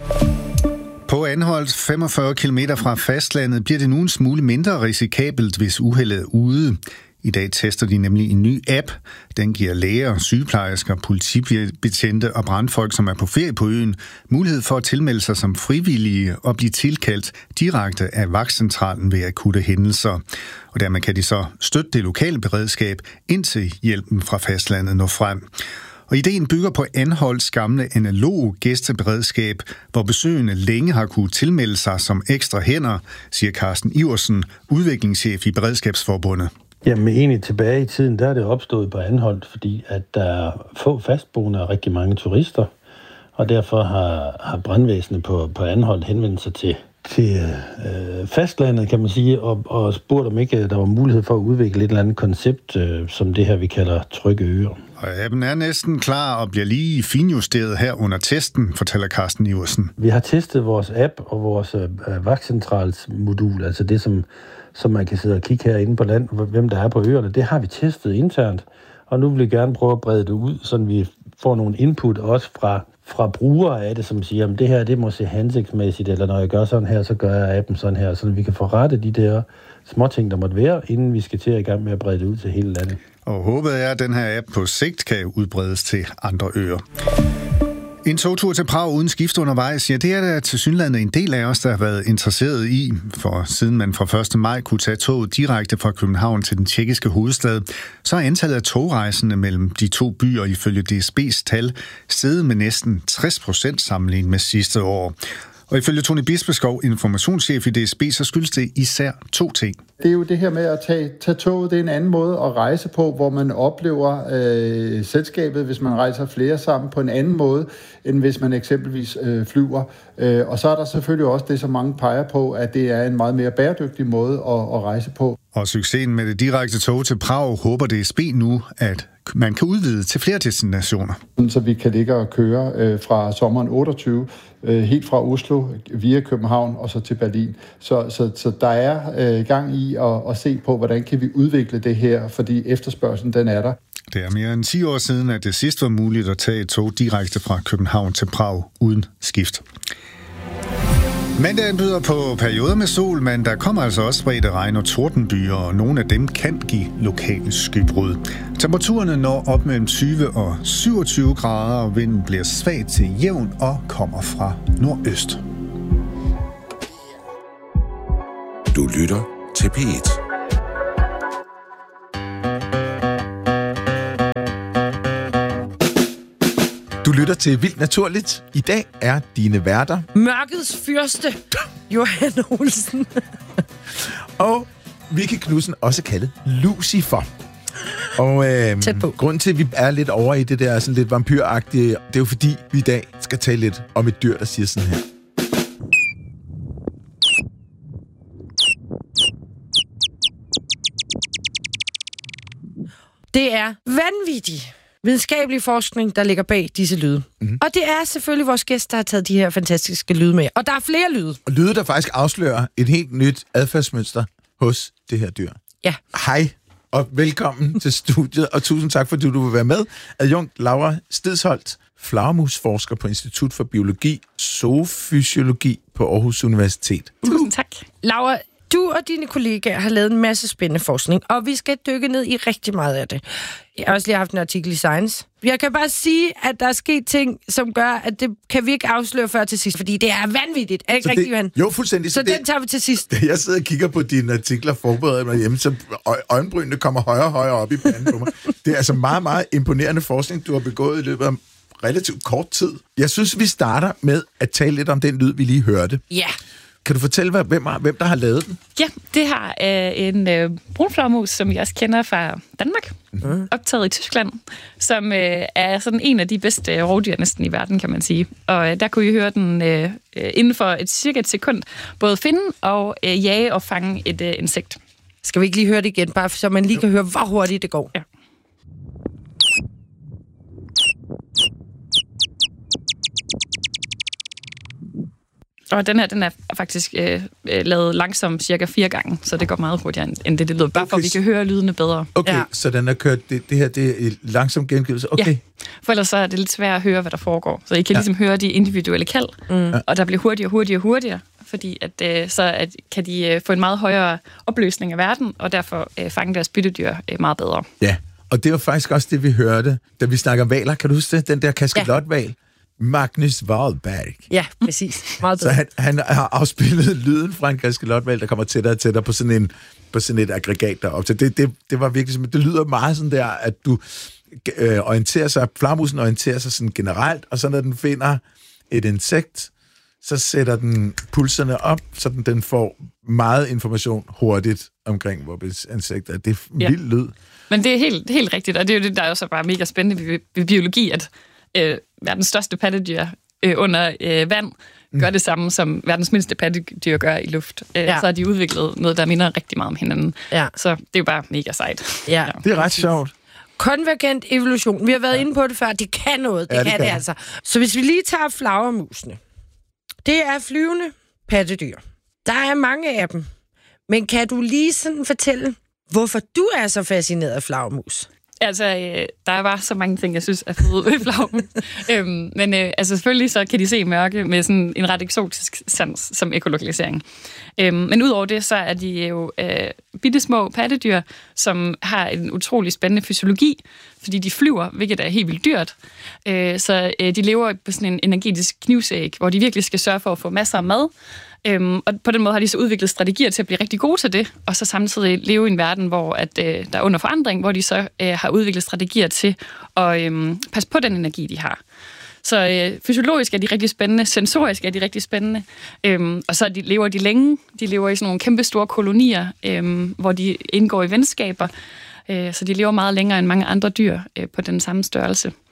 På Anholt, femogfyrre kilometer fra fastlandet, bliver det nu en smule mindre risikabelt, hvis uheldet er ude. I dag tester de nemlig en ny app. Den giver læger, sygeplejersker, politibetjente og brandfolk, som er på ferie på øen, mulighed for at tilmelde sig som frivillige og blive tilkaldt direkte af vagtcentralen ved akutte hændelser. Og dermed kan de så støtte det lokale beredskab, indtil hjælpen fra fastlandet når frem. Og ideen bygger på Anholts gamle analoge gæsteberedskab, hvor besøgende længe har kunne tilmelde sig som ekstra hænder, siger Carsten Iversen, udviklingschef i Beredskabsforbundet. Jamen egentlig tilbage i tiden, der er det opstået på Anholt, fordi at der er få fastboende og rigtig mange turister, og derfor har, har brandvæsenet på, på Anholt henvendt sig til, til øh, fastlandet, kan man sige, og, og spurgt om ikke der var mulighed for at udvikle et eller andet koncept, øh, som det her vi kalder trygge øer. Og appen er næsten klar og bliver lige finjusteret her under testen, fortæller Carsten Iversen. Vi har testet vores app og vores øh, vagtcentralsmodul, altså det, som, som man kan sidde og kigge herinde på land, hvem der er på øerne. Det har vi testet internt, og nu vil vi gerne prøve at brede det ud, så vi får nogle input også fra, fra brugere af det, som siger, at det her det må se hensigtsmæssigt, eller når jeg gør sådan her, så gør jeg appen sådan her, så vi kan få rettet de der småting, der måtte være, inden vi skal til at i gang med at brede det ud til hele landet. Og håbet er, at den her app på sigt kan udbredes til andre øer. En togtur til Prag uden skift undervejs, ja, det er der tilsyneladende en del af os, der har været interesseret i. For siden man fra første maj kunne tage toget direkte fra København til den tjekkiske hovedstad, så er antallet af togrejsende mellem de to byer ifølge D S B's tal steget med næsten tres procent sammenlignet med sidste år. Og ifølge Tony Bispeskov, informationschef i D S B, så skyldes det især to ting. Det er jo det her med at tage, tage toget. Det er en anden måde at rejse på, hvor man oplever øh, selskabet, hvis man rejser flere sammen, på en anden måde, end hvis man eksempelvis øh, flyver. Øh, og så er der selvfølgelig også det, som mange peger på, at det er en meget mere bæredygtig måde at, at rejse på. Og succesen med det direkte tog til Prag håber D S B nu, at man kan udvide til flere destinationer. Så vi kan ligge og køre øh, fra sommeren otteogtyve, øh, helt fra Oslo via København og så til Berlin. Så, så, så der er øh, gang i at, at se på, hvordan kan vi udvikle det her, fordi efterspørgselen den er der. Det er mere end ti år siden, at det sidst var muligt at tage et tog direkte fra København til Prag uden skift. Mandagen byder på perioder med sol, men der kommer altså også spredte regn- og tordenbyer, og nogle af dem kan give lokale skybrud. Temperaturerne når op mellem tyve og syvogtyve grader, og vinden bliver svag til jævn og kommer fra nordøst. Du lytter til P et. Du lytter til Vildt Naturligt. I dag er dine værter Mørkets fyrste, Johan Olsen. og Vicky Knudsen, også kaldet Lucifer. Og øh, grunden til, at vi er lidt over i det der sådan lidt vampyragtige, det er jo fordi, vi i dag skal tale lidt om et dyr, der siger sådan her. Det er vanvittigt videnskabelig forskning, der ligger bag disse lyde. Mm-hmm. Og det er selvfølgelig vores gæst, der har taget de her fantastiske lyde med. Og der er flere lyde. Og lyde, der faktisk afslører et helt nyt adfærdsmønster hos det her dyr. Ja. Hej, og velkommen til studiet, og tusind tak, fordi du vil være med. Adjunkt Laura Stedsholt, flagermusforsker på Institut for Biologi, Zoofysiologi på Aarhus Universitet. Tusind tak. Laura, du og dine kollegaer har lavet en masse spændende forskning, og vi skal dykke ned i rigtig meget af det. Jeg har også lige haft en artikel i Science. Jeg kan bare sige, at der er sket ting, som gør, at det kan vi ikke afsløre før til sidst, fordi det er vanvittigt. Er ikke rigtigt, Johan? Jo, fuldstændig. Så, så det, den tager vi til sidst. Jeg sidder og kigger på dine artikler, forbereder mig hjemme, så øjenbrynene kommer højere og højere op i panden på mig. Det er altså meget, meget imponerende forskning, du har begået i løbet af relativt kort tid. Jeg synes, vi starter med at tale lidt om den lyd, vi lige hørte. Ja. Kan du fortælle, hvem, hvem der har lavet den? Ja, det har øh, en øh, brunflagermus, som jeg også kender fra Danmark, mm. optaget i Tyskland, som øh, er sådan en af de bedste rovdyr næsten i verden, kan man sige. Og øh, der kunne I høre den øh, inden for et cirka et sekund både finde og øh, jage og fange et øh, insekt. Skal vi ikke lige høre det igen, bare så man lige jo. kan høre, hvor hurtigt det går? Ja. Og den her, den er faktisk øh, lavet langsomt cirka fire gange, så det går meget hurtigere end det, det lyder. Bare okay. for, at vi kan høre lydene bedre. Okay, ja. Så den er kørt, det, det her, det er langsom gengivelse. Okay. Ja, for ellers så er det lidt svært at høre, hvad der foregår. Så I kan ja. ligesom høre de individuelle kald, mm. og der bliver hurtigere, hurtigere, hurtigere, fordi at, øh, så at, kan de øh, få en meget højere opløsning af verden, og derfor øh, fange deres byttedyr øh, meget bedre. Ja, og det var faktisk også det, vi hørte, da vi snakker om valer. Kan du huske det? Den der kaskelotval? Ja. Magnus Wahlberg. Ja, præcis. Meget så han, han har afspillet lyden fra en kaskelotval, der kommer tættere og tættere på sådan, en, på sådan et aggregat deroppe. Så det, det, det var virkelig, det lyder meget sådan der, at du øh, orienterer sig, flagermusen orienterer sig sådan generelt, og så når den finder et insekt, så sætter den pulserne op, så den, den får meget information hurtigt omkring, hvor insekter er. Det er ja. vild lyd. Men det er helt, helt rigtigt, og det er jo det, der er også bare mega spændende ved, ved biologi, at øh, verdens største pattedyr øh, under øh, vand gør det samme, som verdens mindste pattedyr gør i luft. Øh, ja. Så har de udviklet noget, der minder rigtig meget om hinanden. Ja. Så det er jo bare mega sejt. Ja. Ja. Det er ret sjovt. Konvergent evolution. Vi har været ja. inde på det før. Det kan noget. Det, ja, det kan det altså. Så hvis vi lige tager flagermusene. Det er flyvende pattedyr. Der er mange af dem. Men kan du lige sådan fortælle, hvorfor du er så fascineret af flagermus? Altså, øh, der er bare så mange ting, jeg synes er fede ved flagermus. øhm, men øh, altså, selvfølgelig så kan de se mørke med sådan en ret eksotisk sans som ekolokalisering. Øhm, men udover det, så er de jo øh, bittesmå pattedyr, som har en utrolig spændende fysiologi, fordi de flyver, hvilket er helt vildt dyrt. Øh, så øh, de lever på sådan en energetisk knivsæg, hvor de virkelig skal sørge for at få masser af mad. Øhm, og på den måde har de så udviklet strategier til at blive rigtig gode til det, og så samtidig leve i en verden, hvor at, øh, der er under forandring, hvor de så øh, har udviklet strategier til at øh, passe på den energi, de har. Så øh, fysiologisk er de rigtig spændende, sensorisk er de rigtig spændende, øhm, og så de, lever de længe. De lever i sådan nogle kæmpe store kolonier, øhm, hvor de indgår i venskaber, øh, så de lever meget længere end mange andre dyr øh, på den samme størrelse.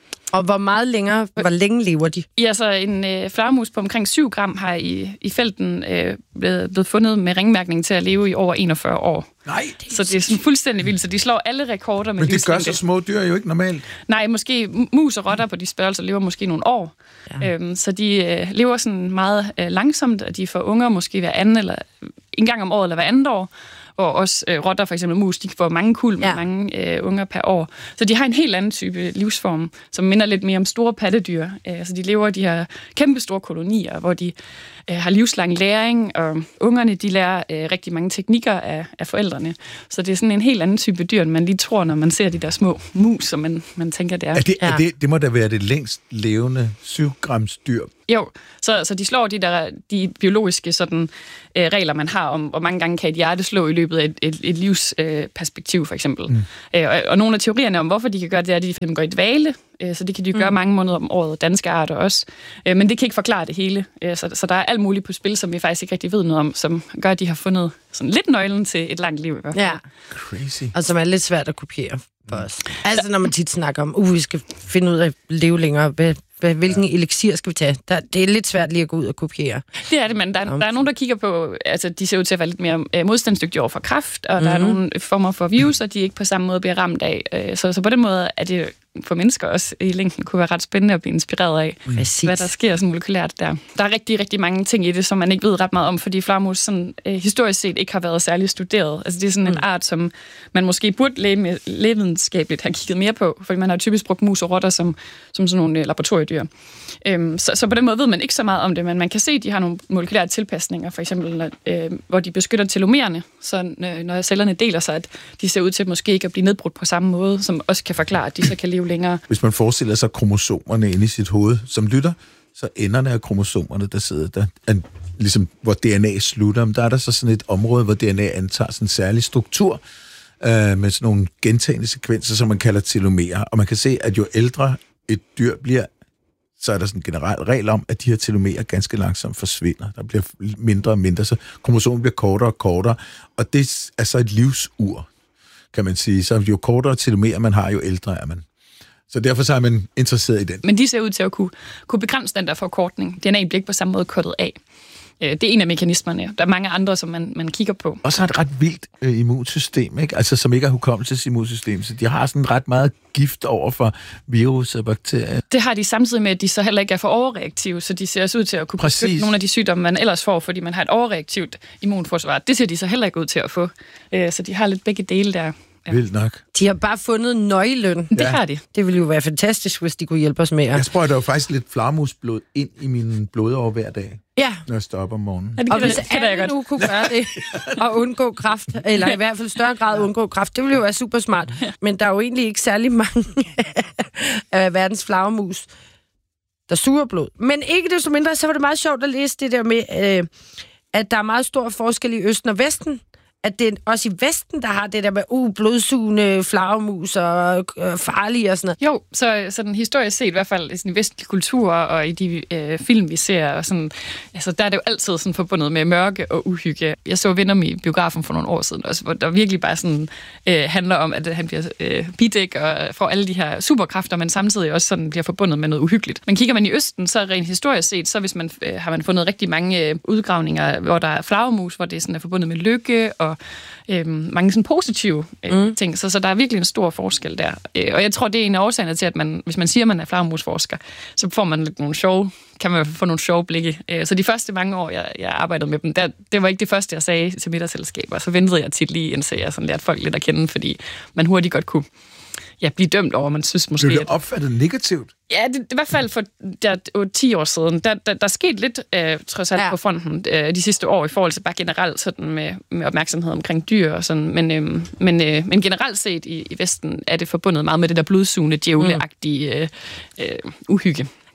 Og hvor meget længere, hvor længe lever de? Ja, så en øh, flagermus på omkring syv gram har i, i felten øh, blevet, blevet fundet med ringmærkning til at leve i over enogfyrre år. Nej. Så det er sådan fuldstændig vildt, så de slår alle rekorder med Men det gør livslængde. så små dyr jo ikke normalt. Nej, måske mus og rotter på de størrelser lever måske nogle år. Ja. Øhm, så de øh, lever sådan meget øh, langsomt, og de får unger måske hver anden, eller en gang om året, eller hver andet år. Og også øh, rotter, for eksempel mus, de får mange kuld med ja. mange øh, unger per år. Så de har en helt anden type livsform, som minder lidt mere om store pattedyr. Øh, så de lever de her kæmpe store kolonier, hvor de øh, har livslang læring, og ungerne de lærer øh, rigtig mange teknikker af, af forældrene. Så det er sådan en helt anden type dyr, end man lige tror, når man ser de der små mus, som man, man tænker, det er. er, det, ja. er det, det må da være det længst levende syv grams dyr. Jo, så, så de slår de der de biologiske sådan, øh, regler, man har om, hvor mange gange kan et hjerte slå i løbet af et, et, et livsperspektiv, øh, for eksempel. Mm. Øh, og, og nogle af teorierne om, hvorfor de kan gøre det, er, at de går i dvale, øh, så det kan de gøre mm. mange måneder om året, danske arter også. Øh, men det kan ikke forklare det hele. Øh, så, så der er alt muligt på spil, som vi faktisk ikke rigtig ved noget om, som gør, at de har fundet sådan lidt nøglen til et langt liv i hvert fald. Ja. Crazy. Og som er lidt svært at kopiere for os. Altså, når man tit snakker om, uh, vi skal finde ud af at leve længere, hvad hvilken ja. elixir skal vi tage? Der, det er lidt svært lige at gå ud og kopiere. Det er det, men der, der er nogen, der kigger på, altså de ser ud til at være lidt mere øh, modstandsdygtige over for kræft, og mm-hmm. der er nogle former for virus, og de ikke på samme måde bliver ramt af. Øh, så, så på den måde er det for mennesker også i længden kunne være ret spændende at blive inspireret af, mm. hvad der sker sådan molekylært der. Der er rigtig, rigtig mange ting i det, som man ikke ved ret meget om, fordi flagermus sådan, øh, historisk set ikke har været særlig studeret. Altså det er sådan mm. en art, som man måske burde læge lægevidenskabeligt have kigget mere på, fordi man har typisk brugt mus og rotter som, som sådan nogle øh, laboratoriedyr. Øhm, så, så på den måde ved man ikke så meget om det, men man kan se, at de har nogle molekylære tilpasninger, for eksempel, øh, hvor de beskytter telomererne, så øh, når cellerne deler sig, at de ser ud til måske ikke at blive nedbrudt på samme måde, som også kan forklare, at de så kan leve længere. Hvis man forestiller sig kromosomerne inde i sit hoved, som lytter, så enderne af kromosomerne, der sidder der, er, ligesom hvor D N A slutter, der er der så sådan et område, hvor D N A antager sådan en særlig struktur, øh, med sådan nogle gentagende sekvenser, som man kalder telomerer. Og man kan se, at jo ældre et dyr bliver, så er der sådan en generel regel om, at de her telomerer ganske langsomt forsvinder. Der bliver mindre og mindre, så kromosomen bliver kortere og kortere, og det er så et livsur, kan man sige. Så jo kortere telomerer man har, jo ældre er man. Så derfor så er man interesseret i den. Men de ser ud til at kunne, kunne begrænse den der forkortning. D N A bliver ikke på samme måde kortet af. Det er en af mekanismerne. Der er mange andre, som man, man kigger på. Og så har et ret vildt øh, immunsystem, ikke? Altså, som ikke er hukommelsesimmunsystem. Så de har sådan ret meget gift over for virus og bakterier. Det har de samtidig med, at de så heller ikke er for overreaktive, så de ser også ud til at kunne beskytte nogle af de sygdomme, man ellers får, fordi man har et overreaktivt immunforsvar. Det ser de så heller ikke ud til at få. Så de har lidt begge dele der. Ja. Vildt nok. De har bare fundet nøglen. Det ja. har de. Det ville jo være fantastisk, hvis de kunne hjælpe os med. Jeg sprøjter jo faktisk lidt flagermusblod ind i min blodår hver dag. Ja. Når jeg står op om morgenen. Ja, og hvis alle nu kunne gøre det, og undgå kræft, eller i hvert fald større grad undgå kræft, det ville jo være super smart. Men der er jo egentlig ikke særlig mange af verdens flagermus, der suger blod. Men ikke desto mindre, så var det meget sjovt at læse det der med, øh, at der er meget stor forskel i Østen og Vesten. At det er også i Vesten, der har det der med uh, blodsugende flagermus og øh, farlige og sådan noget. Jo, så, så den historisk set, i hvert fald i sådan vestlige kulturer og i de øh, film, vi ser, og sådan, altså, der er det jo altid sådan forbundet med mørke og uhygge. Jeg så Venom i biografen for nogle år siden også, hvor der virkelig bare sådan, øh, handler om, at han bliver øh, bidæk og får alle de her superkræfter, men samtidig også sådan bliver forbundet med noget uhyggeligt. Men kigger man i Østen, så rent historisk set, så hvis man, øh, har man fundet rigtig mange øh, udgravninger, hvor der er flagermus, hvor det sådan er forbundet med lykke og Øhm, mange sådan positive øh, mm. ting, så, så der er virkelig en stor forskel der. Øh, og jeg tror, det er en af årsagerne til, at man, hvis man siger, at man er flagermusforsker, så får man lidt nogle sjove, kan man få nogle sjove blikke. Øh, så de første mange år, jeg, jeg arbejdede med dem, der, det var ikke det første, jeg sagde til middagsselskaber. Så ventede jeg tit lige, indtil jeg sådan lærte folk lidt at kende, fordi man hurtigt godt kunne ja, blive dømt over, man synes måske... Blev det opfattet negativt? Ja, det, i hvert fald for der, ti år siden, der, der, der skete lidt øh, trods alt ja. på fronten øh, de sidste år i forhold til bare generelt sådan med, med opmærksomhed omkring dyr og sådan, men, øh, men, øh, men generelt set i, i Vesten er det forbundet meget med det der blodsugende, djævleagtige øh, øh, uhygge.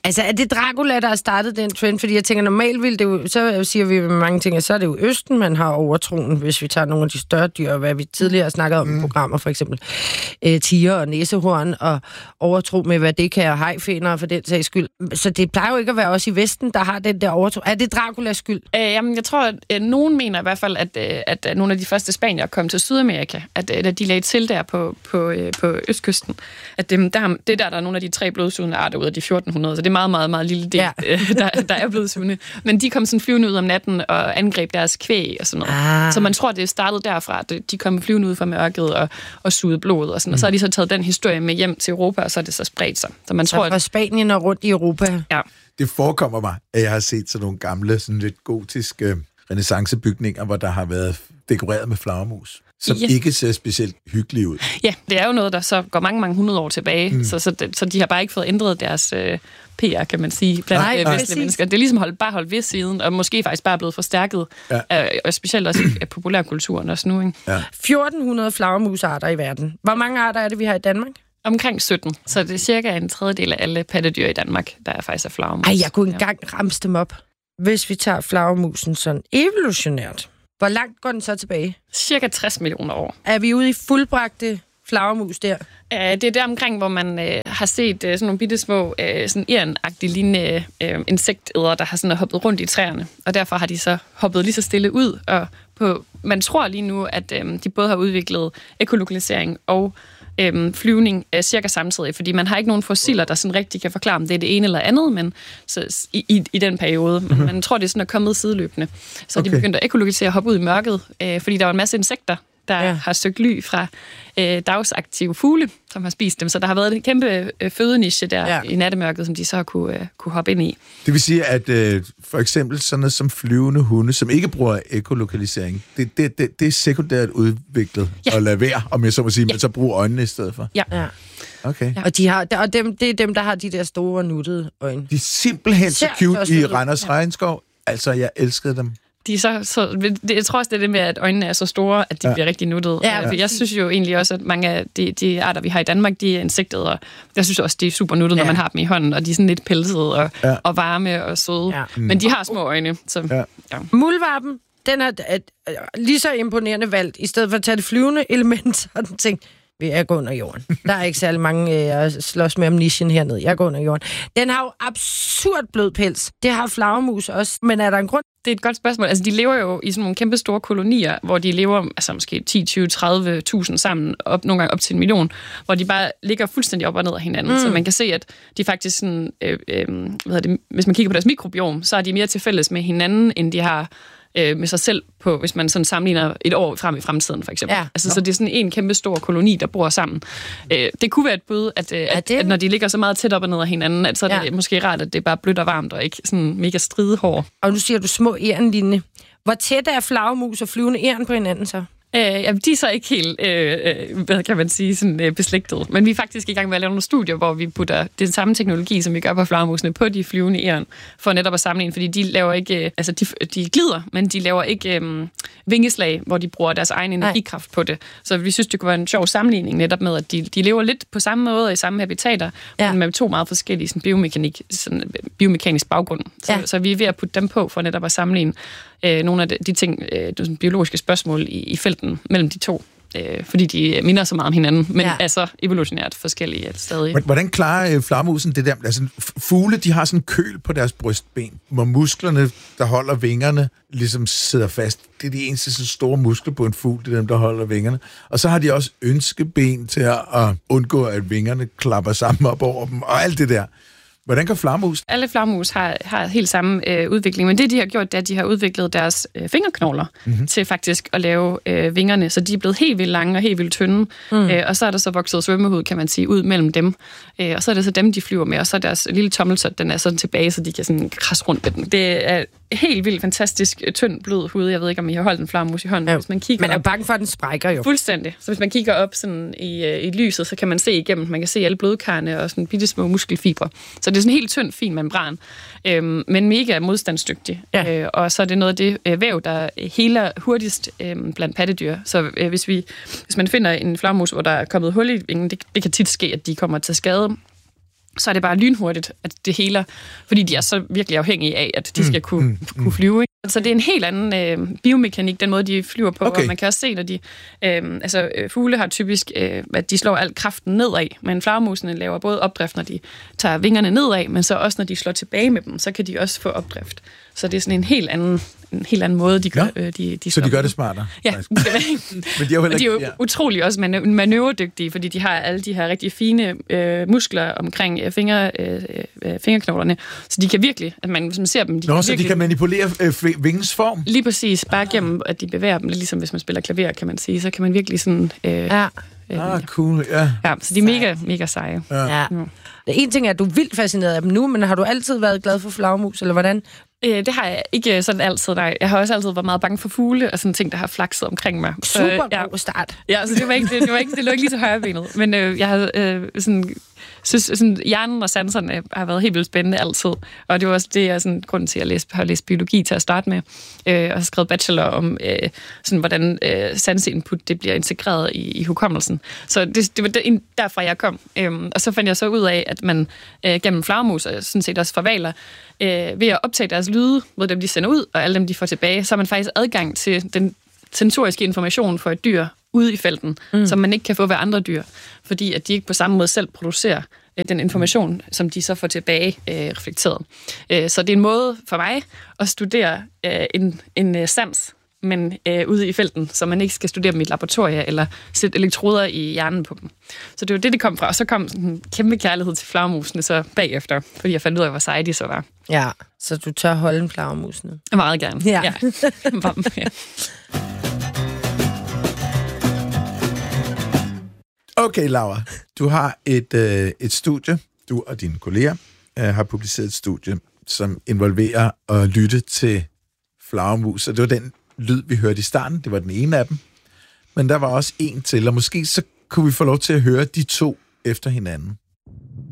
Altså, er det Dracula, der har startet den trend? Fordi jeg tænker, normalt vil det jo, så siger vi med mange ting, at så er det jo Østen, man har overtroen, hvis vi tager nogle af de større dyr, hvad vi tidligere har snakket om mm. i programmer, for eksempel øh, tiger og næsehorn, og overtro med, hvad det kan, og hajfæner for den sags skyld. Så det plejer jo ikke at være os i Vesten, der har den der overtro. Er det Draculas skyld? Øh, jamen, jeg tror, at øh, nogen mener i hvert fald, at, øh, at øh, nogle af de første spaniere kom til Sydamerika, at, øh, at de lagde til der på, på, øh, på østkysten. At øh, der, det der, der er nogle af de tre blodsugende arter ud af de fjorten hundrede, så det er meget, meget, meget lille del, ja. øh, der, der er blodsugende. Men de kom sådan flyvende ud om natten og angreb deres kvæg og sådan noget. Ah. Så man tror, det startede derfra, at de kom flyvende ud fra mørket og, og sugede blod og sådan. Mm. Og så har de så taget den historie med hjem til Europa, og så er det så spredt sig. Så man så tror, fra Spanien og rundt i Europa. Ja. Det forekommer mig, at jeg har set sådan nogle gamle, sådan lidt gotiske renæssancebygninger, hvor der har været dekoreret med flagermus, som yes. ikke ser specielt hyggelige ud. Ja, det er jo noget, der så går mange, mange hundrede år tilbage, mm. så, så, så de har bare ikke fået ændret deres øh, P R, kan man sige, blandt nej, øh, vestlige mennesker. Det er ligesom holdt, bare holdt ved siden, og måske faktisk bare blevet forstærket, ja. øh, og specielt også af populærkulturen også nu. Ikke? Ja. fjorten hundrede flagermusarter i verden. Hvor mange arter er det, vi har i Danmark? Omkring sytten, så det er cirka en tredjedel af alle pattedyr i Danmark, der er faktisk er flagermus. Ej, jeg kunne engang ja. ramse dem op. Hvis vi tager flagermusen sådan evolutionært, hvor langt går den så tilbage? Cirka tres millioner år. Er vi ude i fuldbragte flagermus der? Uh, det er der omkring, hvor man uh, har set uh, sådan nogle bitte små, uh, sådan irenagtige lignende uh, insektæder, der har sådan hoppet rundt i træerne. Og derfor har de så hoppet lige så stille ud. Og på, man tror lige nu, at um, de både har udviklet ekolokalisering og Øhm, flyvning øh, cirka samtidig, fordi man har ikke nogen fossiler, der sådan rigtig kan forklare, om det er det ene eller andet, men så, i, i, i den periode. Men mm-hmm. man tror, det er sådan er kommet sideløbende. Så okay. de begyndte at ekologisere og hoppe ud i mørket, øh, fordi der var en masse insekter, der ja. har søgt ly fra øh, dagsaktive fugle, som har spist dem. Så der har været en kæmpe øh, fødeniche der ja. i nattemørket, som de så har kunne, øh, kunne hoppe ind i. Det vil sige, at øh, for eksempel sådan noget som flyvende hunde, som ikke bruger ekolokalisering, det, det, det, det er sekundært udviklet ja. at lade være, om jeg så må sige, ja. men så bruge øjnene i stedet for. Ja. ja. Okay. Ja. Og, de har, og dem, det er dem, der har de der store, nuttede øjne. De er simpelthen så cute i Randers ja. Regnskov. Altså, jeg elskede dem. De er så, så, det, jeg tror også, det er det med, at øjnene er så store, at de ja. bliver rigtig nuttede. Ja, for jeg synes jo egentlig også, at mange af de, de arter, vi har i Danmark, de er insektæder. Jeg synes også, de er super nuttede, ja. når man har dem i hånden, og de er sådan lidt pelsede og, ja. og varme og søde. Ja. Men de har små øjne. Så, ja. Ja. Muldvarpen, den er at, at, lige så imponerende valgt, i stedet for at tage det flyvende element, så den tænkte, vi er gået under jorden. Der er ikke særlig mange, jeg øh, slås med om nichen hernede. Jeg går under jorden. Den har jo absurd blød pels. Det har flagermus også. Men er der en grund? Det er et godt spørgsmål. Altså, de lever jo i sådan nogle kæmpe store kolonier, hvor de lever altså måske ti, tyve, tredive tusind sammen, op, nogle gange op til en million, hvor de bare ligger fuldstændig op og ned af hinanden. Mm. Så man kan se, at de faktisk sådan, øh, øh, hvad det, hvis man kigger på deres mikrobiom, så er de mere til fælles med hinanden, end de har øh, med sig selv på, hvis man sådan sammenligner et år frem i fremtiden, for eksempel. Ja. Altså, så det er sådan en kæmpe stor koloni, der bor sammen. Øh, det kunne være et bud, at, øh, ja, at, at når de ligger så meget tæt op og ned af hinanden, at så er det ja. måske rart, at det er bare blødt og varmt, og ikke sådan mega stridehår. Og nu siger du små ærenlinje. Hvor tæt er flagermus og flyvende æren på hinanden så? Øh, jamen, de er så ikke helt, øh, hvad kan man sige, sådan, øh, beslægtet. Men vi er faktisk i gang med at lave nogle studier, hvor vi putter den samme teknologi, som vi gør på flagermusene, på de flyvende æren, for netop at sammenligne, fordi de laver ikke, øh, altså de, de glider, men de laver ikke øh, vingeslag, hvor de bruger deres egen energikraft på det. Så vi synes, det kunne være en sjov sammenligning netop med, at de, de lever lidt på samme måde og i samme habitater, ja. men med to meget forskellige sådan, biomekanik, sådan, biomekanisk baggrund. Så, ja. så vi er ved at putte dem på for netop at sammenligne øh, nogle af de, de ting, øh, de biologiske spørgsmål i, i felten mellem de to, øh, fordi de minder så meget om hinanden, men ja. er så evolutionært forskellige stadig. Hvordan klarer øh, flagermusen det der? Altså, fugle, de har sådan en køl på deres brystben, hvor musklerne, der holder vingerne, ligesom sidder fast. Det er de eneste så store muskler på en fugl, det er dem, der holder vingerne. Og så har de også ønskeben til at, at undgå, at vingerne klapper sammen op over dem, og alt det der. Hvordan kan flagermus? Alle flagermus har, har helt samme øh, udvikling, men det, de har gjort, det er, at de har udviklet deres øh, fingerknogler mm-hmm. til faktisk at lave øh, vingerne, så de er blevet helt vildt lange og helt vildt tynde, mm. øh, og så er der så vokset svømmehud, kan man sige, ud mellem dem, øh, og så er det så dem, de flyver med, og så er deres lille tommelsot, den er sådan tilbage, så de kan sådan krasse rundt med den. Det er helt vildt fantastisk tynd, blød hud. Jeg ved ikke, om I har holdt en flagermus i hånden. Ja. Hvis man kigger man er op, bange for, at den sprækker jo. Fuldstændig. Så hvis man kigger op sådan i, i lyset, så kan man se igennem. Man kan se alle blodkarrene og sådan bitte små muskelfibre. Så det er sådan en helt tynd, fin membran, øhm, men mega modstandsdygtig. Ja. Øh, og så er det noget af det øh, væv, der heler hurtigst øh, blandt pattedyr. Så øh, hvis, vi, hvis man finder en flagermus, hvor der er kommet hul i vingen, det, det kan tit ske, at de kommer til skade. så er det bare lynhurtigt, at det heler, fordi de er så virkelig afhængige af, at de skal kunne, mm, mm, kunne flyve. Ikke? Så det er en helt anden øh, biomekanik, den måde, de flyver på, okay. Og man kan også se, når de... Øh, altså, øh, fugle har typisk, øh, at de slår al kraften nedad, men flagermusene laver både opdrift, når de tager vingerne nedad, men så også, når de slår tilbage med dem, så kan de også få opdrift. Så det er sådan en helt anden, en helt anden måde, de gør, ja. øh, de, de Så de gør det smartere? Ja. Men de er jo, de er jo ja. utrolig også manø- manøvredygtige, fordi de har alle de her rigtig fine øh, muskler omkring øh, finger, øh, øh, fingerknoglerne. Så de kan virkelig, at man, hvis man ser dem... De Nå, kan så virkelig, de kan manipulere øh, vingens form? Lige præcis. Bare gennem, at de bevæger dem, ligesom hvis man spiller klaver, kan man sige, så kan man virkelig sådan... Øh, ja. Ah, cool, ja. Ja, så de er mega, mega seje. Ja. Ja. En ting er, at du er vildt fascineret af dem nu, men har du altid været glad for flagermus, eller hvordan? Øh, det har jeg ikke sådan altid, nej. Jeg har også altid været meget bange for fugle, og sådan ting, der har flakset omkring mig. Super god ja. start. Ja, så det var ikke det, det, var ikke, det lå ikke lige til højrebenet. Men øh, jeg har øh, sådan... synes, sådan, hjernen og sanserne har været helt vildt spændende altid. Og det var også det, jeg sådan, grunden til, at jeg læste, har læst biologi til at starte med. Øh, og har skrevet bachelor om, øh, sådan, hvordan øh, sanseinput det bliver integreret i, i hukommelsen. Så det, det var der, derfra, jeg kom. Øhm, og så fandt jeg så ud af, at man øh, gennem flagermus, og sådan set også fra hvaler, øh, ved at optage deres lyde, ved dem de sender ud, og alle dem de får tilbage, så har man faktisk adgang til den sensoriske information for et dyr ude i felten, mm. som man ikke kan få ved andre dyr, fordi at de ikke på samme måde selv producerer øh, den information, som de så får tilbage øh, reflekteret. Øh, så det er en måde for mig at studere øh, en, en øh, sans, men øh, ude i felten, så man ikke skal studere dem i et laboratorie eller sætte elektroder i hjernen på dem. Så det var det, det kom fra. Og så kom sådan en kæmpe kærlighed til flagermusene så bagefter, fordi jeg fandt ud af, hvor seje de så var. Ja, så du tør holde en flagermus nu? Meget gerne. Ja. Ja. ja. Okay, Laura. Du har et, øh, et studie, du og dine kolleger øh, har publiceret et studie, som involverer at lytte til flagermus. Og det var den lyd, vi hørte i starten. Det var den ene af dem. Men der var også en til, og måske så kunne vi få lov til at høre de to efter hinanden.